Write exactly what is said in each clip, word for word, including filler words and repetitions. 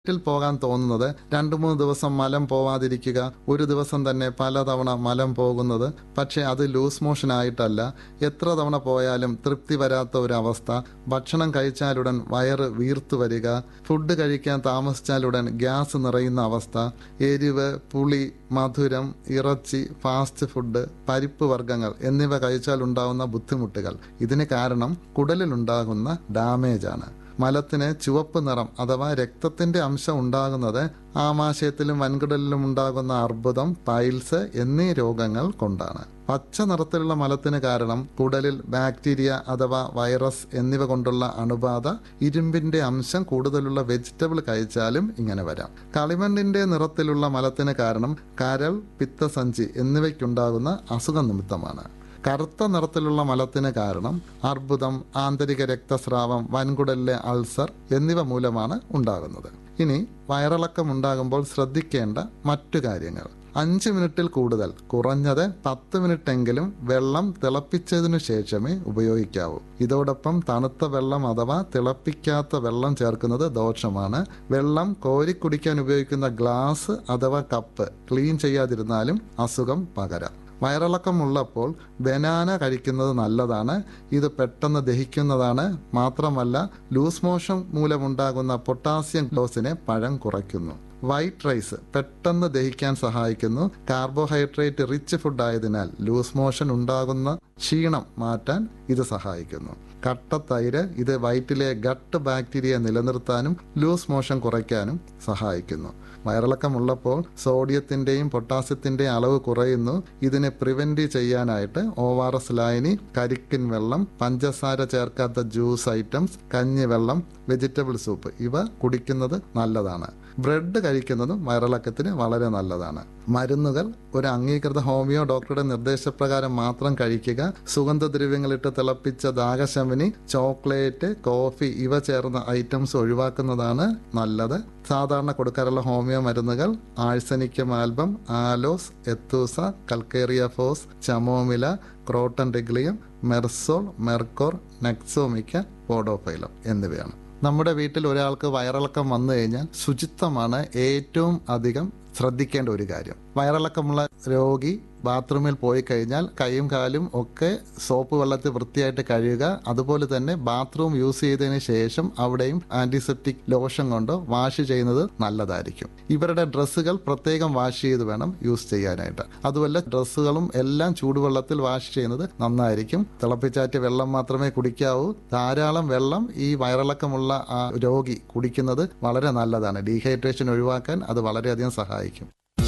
ിൽ പോകാൻ തോന്നുന്നത് രണ്ടു മൂന്ന് ദിവസം മലം പോവാതിരിക്കുക, ഒരു ദിവസം തന്നെ പലതവണ മലം പോകുന്നത്. പക്ഷെ അത് ലൂസ് മോഷൻ ആയിട്ടല്ല. എത്ര തവണ പോയാലും തൃപ്തി വരാത്ത ഒരു അവസ്ഥ, ഭക്ഷണം കഴിച്ചാലുടൻ വയറ് വീർത്തു വരിക, ഫുഡ് കഴിക്കാൻ താമസിച്ചാലുടൻ ഗ്യാസ് നിറയുന്ന അവസ്ഥ, എരിവ്, പുളി, മധുരം, ഇറച്ചി, ഫാസ്റ്റ് ഫുഡ്, പരിപ്പ് വർഗ്ഗങ്ങൾ എന്നിവ കഴിച്ചാൽ ഉണ്ടാകുന്ന ബുദ്ധിമുട്ടുകൾ. ഇതിന് കാരണം കുടലിലുണ്ടാകുന്ന ഡാമേജാണ്. മലത്തിന് ചുവപ്പ് നിറം അഥവാ രക്തത്തിന്റെ അംശം ഉണ്ടാകുന്നത് ആമാശയത്തിലും വൻകുടലിലും ഉണ്ടാകുന്ന അർബുദം, പൈൽസ് എന്നീ രോഗങ്ങൾ കൊണ്ടാണ്. പച്ച നിറത്തിലുള്ള മലത്തിന് കാരണം കുടലിൽ ബാക്ടീരിയ അഥവാ വൈറസ് എന്നിവ കൊണ്ടുള്ള അണുബാധ. ഇരുമ്പിന്റെ അംശം കൂടുതലുള്ള വെജിറ്റബിൾ കഴിച്ചാലും ഇങ്ങനെ വരാം. കളിമണ്ണിന്റെ നിറത്തിലുള്ള മലത്തിന് കാരണം കരൾ, പിത്തസഞ്ചി എന്നിവയ്ക്കുണ്ടാകുന്ന അസുഖ നിമിത്തമാണ്. കറുത്ത നിറത്തിലുള്ള മലത്തിന് കാരണം അർബുദം, ആന്തരിക രക്തസ്രാവം, വൻകുടലിലെ അൾസർ എന്നിവ മൂലമാണ് ഉണ്ടാകുന്നത്. ഇനി വയറിളക്കം ഉണ്ടാകുമ്പോൾ ശ്രദ്ധിക്കേണ്ട മറ്റു കാര്യങ്ങൾ. അഞ്ച് മിനിറ്റിൽ കൂടുതൽ, കുറഞ്ഞത് പത്ത് മിനിറ്റെങ്കിലും വെള്ളം തിളപ്പിച്ചതിനു ശേഷമേ ഉപയോഗിക്കാവൂ. ഇതോടൊപ്പം തണുത്ത വെള്ളം അഥവാ തിളപ്പിക്കാത്ത വെള്ളം ചേർക്കുന്നത് ദോഷമാണ്. വെള്ളം കോരിക്കുടിക്കാൻ ഉപയോഗിക്കുന്ന ഗ്ലാസ് അഥവാ കപ്പ് ക്ലീൻ ചെയ്യാതിരുന്നാലും അസുഖം പകരാം. വയറിളക്കമുള്ളപ്പോൾ ബനാന കഴിക്കുന്നത് നല്ലതാണ്. ഇത് പെട്ടെന്ന് ദഹിക്കുന്നതാണ്. മാത്രമല്ല ലൂസ് മോഷൻ മൂലമുണ്ടാകുന്ന പൊട്ടാസ്യം ഡോസിനെ പഴം കുറയ്ക്കുന്നു. വൈറ്റ് റൈസ് പെട്ടെന്ന് ദഹിക്കാൻ സഹായിക്കുന്നു. കാർബോഹൈഡ്രേറ്റ് റിച്ച് ഫുഡ് ആയതിനാൽ ലൂസ് മോഷൻ ഉണ്ടാകുന്ന ക്ഷീണം മാറ്റാൻ ഇത് സഹായിക്കുന്നു. കട്ടത്തൈര് ഇത് വയറ്റിലെ ഗട്ട് ബാക്ടീരിയ നിലനിർത്താനും ലൂസ് മോഷൻ കുറയ്ക്കാനും സഹായിക്കുന്നു. വയറിളക്കമുള്ളപ്പോൾ സോഡിയത്തിന്റെയും പൊട്ടാസ്യത്തിന്റെയും അളവ് കുറയുന്നു. ഇതിനെ പ്രിവെന്റ് ചെയ്യാനായിട്ട് ഒ ആർ എസ് ലായനി, കരിക്കിൻ വെള്ളം, പഞ്ചസാര ചേർക്കാത്ത ജ്യൂസ് ഐറ്റംസ്, കഞ്ഞിവെള്ളം, വെജിറ്റബിൾ സൂപ്പ് ഇവ കുടിക്കുന്നത് നല്ലതാണ്. ബ്രെഡ് കഴിക്കുന്നതും വയറിളക്കത്തിന് വളരെ നല്ലതാണ്. മരുന്നുകൾ ഒരു അംഗീകൃത ഹോമിയോ ഡോക്ടറുടെ നിർദ്ദേശപ്രകാരം മാത്രം കഴിക്കുക. സുഗന്ധദ്രവ്യങ്ങളിട്ട് തിളപ്പിച്ച ദാഹശമനി, ചോക്ലേറ്റ്, കോഫി ഇവ ചേർന്ന ഐറ്റംസ് ഒഴിവാക്കുന്നതാണ് നല്ലത്. സാധാരണ കൊടുക്കാറുള്ള ഹോമിയോ മരുന്നുകൾ ആഴ്സനിക്കം ആൽബം, ആലോസ്, എത്തൂസ, കൽക്കേറിയ ഫോസ്, ചമോമില, ക്രോട്ടൻ ഡിഗ്ലിയം, മെർസോൾ, മെർക്കോർ, നെക്സോമിക്ക, പോഡോഫൈലം എന്നിവയാണ്. നമ്മുടെ വീട്ടിൽ ഒരാൾക്ക് വയറിളക്കം വന്നു കഴിഞ്ഞാൽ ശുചിത്വമാണ് ഏറ്റവും അധികം ശ്രദ്ധിക്കേണ്ട ഒരു കാര്യം. വയറിളക്കമുള്ള രോഗി ബാത്റൂമിൽ പോയി കഴിഞ്ഞാൽ കൈയും കാലും ഒക്കെ സോപ്പ് വെള്ളത്തിൽ വൃത്തിയായിട്ട് കഴുകുക. അതുപോലെ തന്നെ ബാത്റൂം യൂസ് ചെയ്തതിന് ശേഷം അവിടെയും ആന്റിസെപ്റ്റിക് ലോഷൻ കൊണ്ട് വാഷ് ചെയ്യുന്നത് നല്ലതായിരിക്കും. ഇവരുടെ ഡ്രസ്സുകൾ പ്രത്യേകം വാഷ് ചെയ്ത് വേണം യൂസ് ചെയ്യാനായിട്ട്. അതുപോലെ ഡ്രസ്സുകളും എല്ലാം ചൂടുവെള്ളത്തിൽ വാഷ് ചെയ്യുന്നത് നന്നായിരിക്കും. തിളപ്പിച്ചാറ്റിയ വെള്ളം മാത്രമേ കുടിക്കാവൂ. ധാരാളം വെള്ളം ഈ വയറിളക്കമുള്ള ആ രോഗി കുടിക്കുന്നത് വളരെ നല്ലതാണ്. ഡീഹൈഡ്രേഷൻ ഒഴിവാക്കാൻ അത് വളരെയധികം സഹായിക്കും.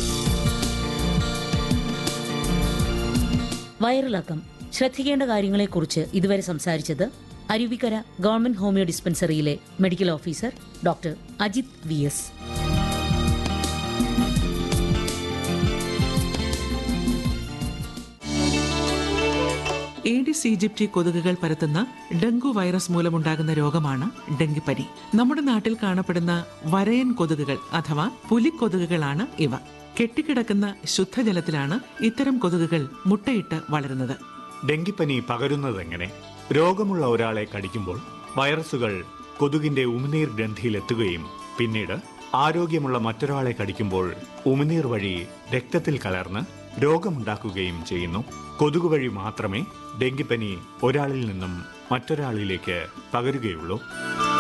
വയറിളക്കം ശ്രദ്ധിക്കേണ്ട കാര്യങ്ങളെക്കുറിച്ച് ഇതുവരെ സംസാരിച്ചത് Aruvikkara government homeo ഡിസ്പെൻസറിയിലെ medical officer doctor Ajith V S. Aedes ഈജിപ്തി കൊതുകുകൾ പരത്തുന്ന ഡെങ്കു വൈറസ് മൂലമുണ്ടാകുന്ന രോഗമാണ് ഡെങ്കിപ്പനി. നമ്മുടെ നാട്ടിൽ കാണപ്പെടുന്ന വരയൻ കൊതുകുകൾ അഥവാ പുലിക്കൊതുകുകളാണ് ഇവ. കെട്ടിക്കിടക്കുന്ന ശുദ്ധജലത്തിലാണ് ഇത്തരം കൊതുകുകൾ മുട്ടയിട്ട് വളരുന്നത്. ഡെങ്കിപ്പനി പകരുന്നതെങ്ങനെ? രോഗമുള്ള ഒരാളെ കടിക്കുമ്പോൾ വൈറസുകൾ കൊതുകിന്റെ ഉമിനീർ ഗ്രന്ഥിയിലെത്തുകയും പിന്നീട് ആരോഗ്യമുള്ള മറ്റൊരാളെ കടിക്കുമ്പോൾ ഉമിനീർ വഴി രക്തത്തിൽ കലർന്ന് രോഗമുണ്ടാക്കുകയും ചെയ്യുന്നു. കൊതുക് വഴി മാത്രമേ ഡെങ്കിപ്പനി ഒരാളിൽ നിന്നും മറ്റൊരാളിലേക്ക് പകരുകയുള്ളൂ.